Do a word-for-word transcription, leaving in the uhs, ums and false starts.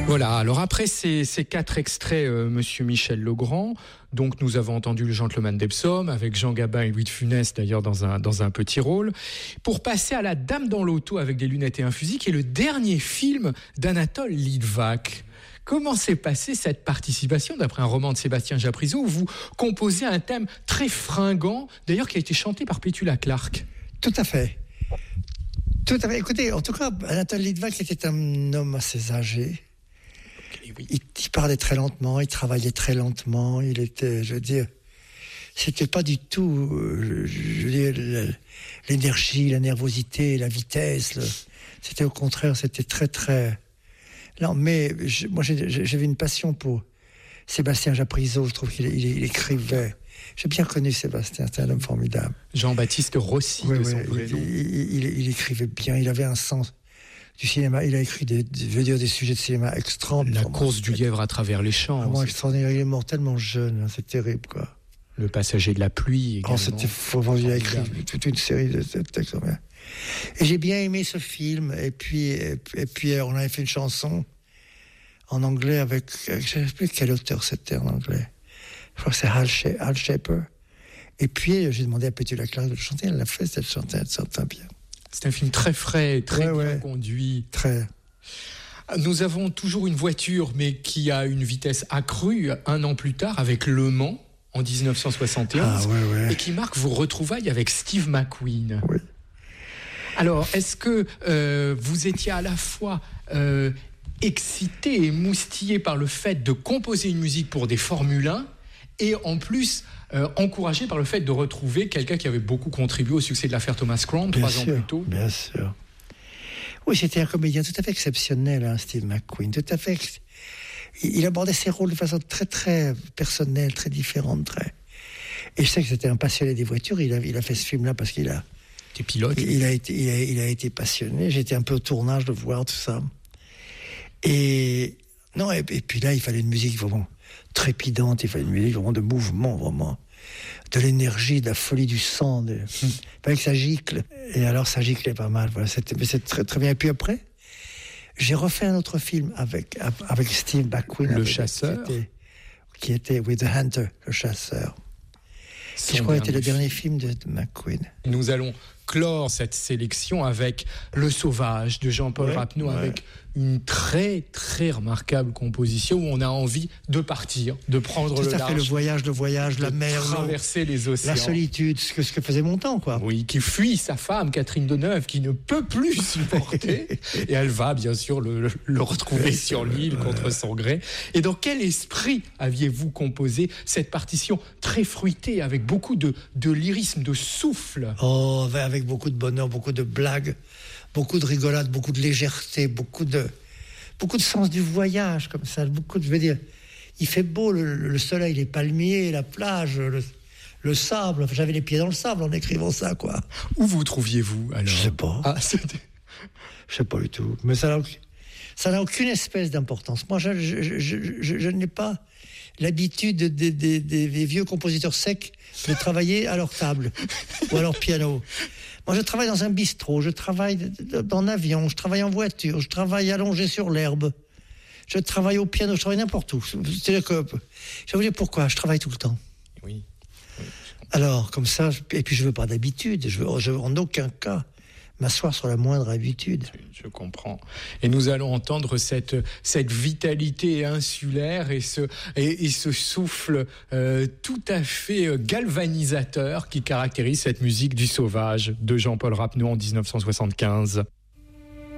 Voilà, alors après ces, ces quatre extraits, euh, Monsieur Michel Legrand, donc nous avons entendu Le Gentleman d'Epsom avec Jean Gabin et Louis de Funès d'ailleurs dans un, dans un petit rôle, pour passer à La Dame dans l'auto avec des lunettes et un fusil, qui est le dernier film d'Anatole Litvak. Comment s'est passée cette participation, d'après un roman de Sébastien Japrisot, où vous composez un thème très fringant, d'ailleurs qui a été chanté par Petula Clark? Tout à fait. Tout à fait. Écoutez, en tout cas, Anatole Litvak était un homme assez âgé. Oui. Il, il parlait très lentement, il travaillait très lentement, il était, je veux dire, c'était pas du tout, euh, je veux dire, l'énergie, la nervosité, la vitesse, le, c'était au contraire, c'était très très lent. Mais je, moi, j'ai, j'avais une passion pour Sébastien Japrisot, je trouve qu'il il, il écrivait. J'ai bien connu Sébastien, c'était un homme formidable. Jean-Baptiste Rossi, oui, de oui, son vrai nom. Il, il, il, il écrivait bien, il avait un sens du cinéma. Il a écrit des, des, je veux dire, des sujets de cinéma extraordinaires. La course du lièvre à travers les champs. Vraiment extraordinaire. Il est mort tellement jeune, hein, c'est terrible, quoi. Le passager de la pluie également. Oh, c'était fou. Il a écrit toute une série de textes. Et j'ai bien aimé ce film. Et puis, et, et puis, on avait fait une chanson en anglais avec, je ne sais plus quel auteur c'était en anglais. Je crois que c'est Hal, Sh- Hal Shaper. Et puis, j'ai demandé à Petula Clark de le chanter. Elle l'a fait, cette chanson, elle chante bien. C'est un film très frais, très ouais, bien ouais. conduit. Très. Nous avons toujours une voiture, mais qui a une vitesse accrue un an plus tard avec Le Mans en dix-neuf cent soixante et onze, ah, ouais, ouais. et qui marque vos retrouvailles avec Steve McQueen. Oui. Alors, est-ce que euh, vous étiez à la fois euh, excité et moustillé par le fait de composer une musique pour des Formule un, et en plus euh, encouragé par le fait de retrouver quelqu'un qui avait beaucoup contribué au succès de l'affaire Thomas Crown trois sûr, ans plus tôt? Bien sûr. Oui, c'était un comédien tout à fait exceptionnel, hein, Steve McQueen. Tout à fait. Il abordait ses rôles de façon très très personnelle, très différente, très. Et je sais que c'était un passionné des voitures. Il a, il a fait ce film-là parce qu'il a. Des pilotes. Il, il a été, il a, il a été passionné. J'étais un peu au tournage de voir tout ça. Et non, et, et puis là, il fallait une musique vraiment trépidante. Il fallait une musique vraiment de mouvement, vraiment de l'énergie, de la folie du sang. De... Il fallait que ça gicle. Et alors, ça giclait pas mal. Voilà, c'était, mais c'est très très bien. Et puis après, j'ai refait un autre film avec avec Steve McQueen, Le avec, chasseur, qui était, qui était With the Hunter, le chasseur. Son je crois que c'était le film. dernier film de, de McQueen. Nous allons clore cette sélection avec Le Sauvage de Jean-Paul ouais, Rapneau, ouais. avec une très très remarquable composition où on a envie de partir, de prendre Tout le à large, fait, le voyage, le voyage, la mer, traverser les océans, la solitude, ce que, ce que faisait mon temps, quoi. Oui, qui fuit sa femme Catherine Deneuve, qui ne peut plus supporter, et elle va bien sûr le, le, le retrouver sur l'île contre son gré. Et dans quel esprit aviez-vous composé cette partition très fruitée, avec beaucoup de, de lyrisme, de souffle? Oh, avec beaucoup de bonheur, beaucoup de blagues, beaucoup de rigolade, beaucoup de légèreté, beaucoup de, beaucoup de sens du voyage, comme ça. Beaucoup de, je veux dire, il fait beau, le, le soleil, les palmiers, la plage, le, le sable. Enfin, j'avais les pieds dans le sable en écrivant ça, quoi. Où vous trouviez-vous alors? Je sais pas. Ah, c'était... Je sais pas du tout. Mais ça n'a, ça n'a aucune espèce d'importance. Moi, je, je, je, je, je, je n'ai pas l'habitude des, des, des, des vieux compositeurs secs de travailler à leur table ou à leur piano. Moi, je travaille dans un bistrot, je travaille dans un avion, je travaille en voiture, je travaille allongé sur l'herbe, je travaille au piano, je travaille n'importe où. C'est-à-dire que, je vais vous dire pourquoi, je travaille tout le temps. Oui. oui Alors, comme ça, et puis je veux pas d'habitude, je veux, je veux en aucun cas m'asseoir sur la moindre habitude. Je comprends. Et nous allons entendre cette, cette vitalité insulaire et ce, et, et ce souffle euh, tout à fait galvanisateur qui caractérise cette musique du Sauvage de Jean-Paul Rapneau en dix-neuf cent soixante-quinze.